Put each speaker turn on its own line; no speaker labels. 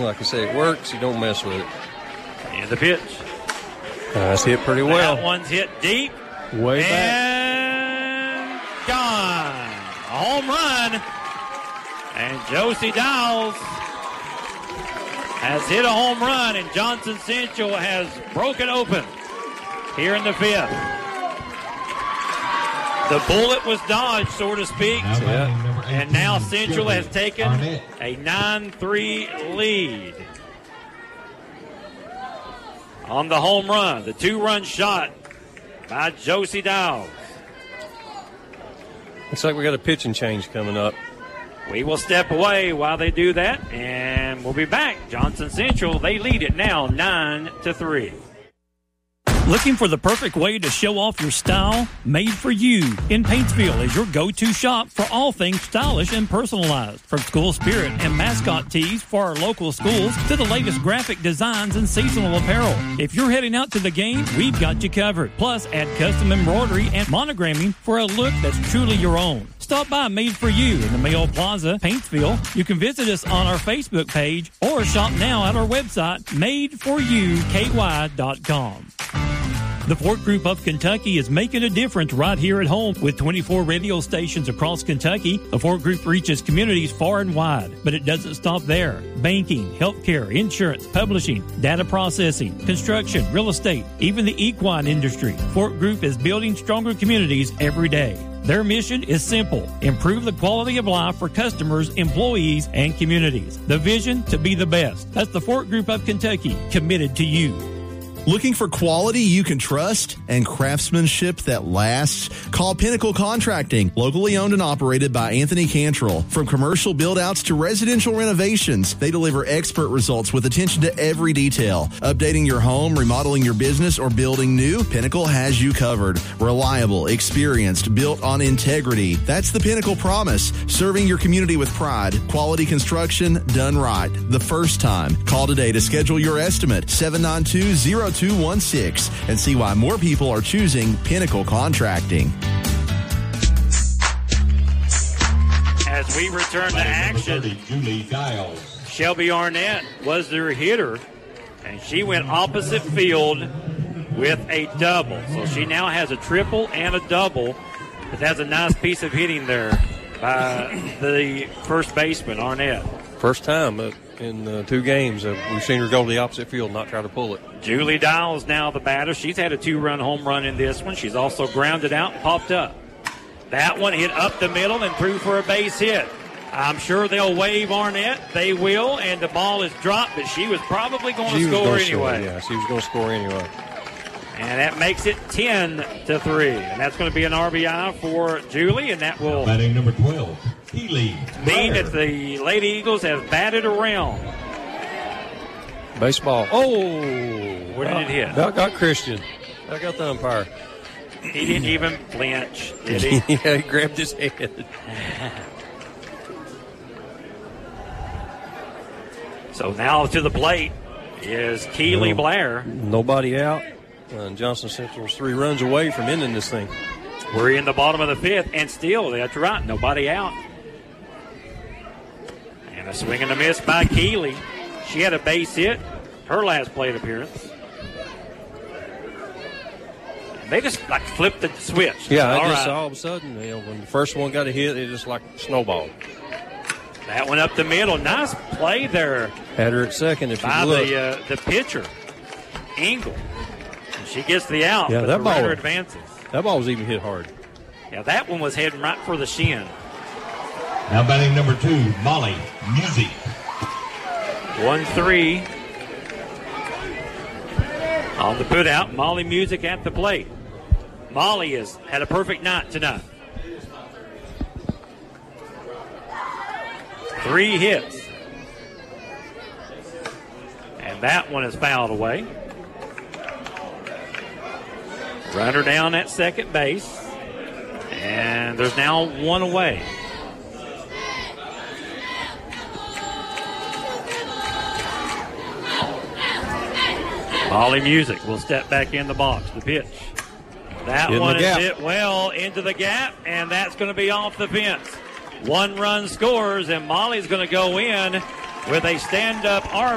Like I say, it works. You don't mess with it.
And the pitch.
That's hit pretty well.
That one's hit deep.
Way back.
And gone. A home run. And Josie Dowles has hit a home run, and Johnson Central has broken open here in the fifth. The bullet was dodged, so to speak. And now Central has taken a 9-3 lead. On the home run, the 2-run shot by Josie Dowles.
Looks like we got a pitching change coming up.
We will step away while they do that, and we'll be back. Johnson Central, they lead it now 9-3.
Looking for the perfect way to show off your style? Made for You in Paintsville is your go-to shop for all things stylish and personalized. From school spirit and mascot tees for our local schools to the latest graphic designs and seasonal apparel. If you're heading out to the game, we've got you covered. Plus, add custom embroidery and monogramming for a look that's truly your own. Stop by Made for You in the Mayo Plaza, Paintsville. You can visit us on our Facebook page or shop now at our website, madeforyouky.com. The Fort Group of Kentucky is making a difference right here at home. With 24 radio stations across Kentucky, the Fort Group reaches communities far and wide. But it doesn't stop there. Banking, healthcare, insurance, publishing, data processing, construction, real estate, even the equine industry. Fort Group is building stronger communities every day. Their mission is simple: improve the quality of life for customers, employees, and communities. The vision to be the best. That's the Fort Group of Kentucky, committed to you.
Looking for quality you can trust and craftsmanship that lasts? Call Pinnacle Contracting, locally owned and operated by Anthony Cantrell. From commercial build-outs to residential renovations, they deliver expert results with attention to every detail. Updating your home, remodeling your business, or building new, Pinnacle has you covered. Reliable, experienced, built on integrity. That's the Pinnacle promise. Serving your community with pride. Quality construction done right. The first time. Call today to schedule your estimate. 792-0216 and see why more people are choosing Pinnacle Contracting.
As we return to action, Shelby Arnett was their hitter, and she went opposite field with a double. So she now has a triple and a double, but that's a nice piece of hitting there by the first baseman, Arnett.
First time in 2 games we've seen her go to the opposite field and not try to pull it.
Julie Dowles now the batter. She's had a 2-run home run in this one. She's also grounded out and popped up. That one hit up the middle and through for a base hit. I'm sure they'll wave Arnett. They will, and the ball is dropped, but she was probably going to score anyway.
Yeah, she was going to score anyway.
And that makes it 10-3. And that's going to be an RBI for Julie, and that will
batting number 12, Keely
mean that the Lady Eagles have batted around.
Baseball. Oh!
Where did it hit?
That got Christian. That got the umpire.
He didn't even flinch, did he?
Yeah, he grabbed his head.
So now to the plate is Keely Blair.
Nobody out. And Johnson Central's 3 runs away from ending this thing.
We're in the bottom of the 5th, and still, that's right, nobody out. And a swing and a miss by Keely. She had a base hit, her last plate appearance. They just like flipped the switch.
Yeah, all of a sudden, when the first one got a hit, it just like snowballed.
That one up the middle. Nice play there.
Had her at second if
by
you look.
the pitcher, Engel. She gets the out,
yeah,
but
that
the
ball
runner advances.
That ball was even hit hard.
Yeah, that one was heading right for the shin.
Now batting number 2, Molly Music.
1-3 on the putout. Molly Music at the plate. Molly has had a perfect night tonight. 3 hits. And that one is fouled away. Runner down at second base. And there's now 1 away. Molly Music will step back in the box. The pitch. That one is hit well into the gap, and that's going to be off the fence. 1 run scores, and Molly's going to go in with a stand-up